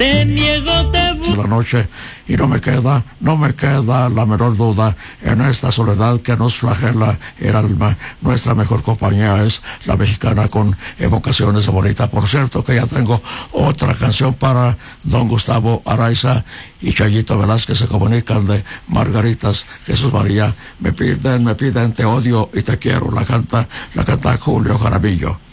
te niego, te la noche, y no me queda la menor duda en esta soledad que nos flagela el alma. Nuestra mejor compañía es la mexicana con evocaciones de bonita. Por cierto que ya tengo otra canción para don Gustavo Araiza y Chayito Velázquez, se comunican de Margaritas. Jesús María, me piden, te odio y te quiero. La canta Julio Jaramillo.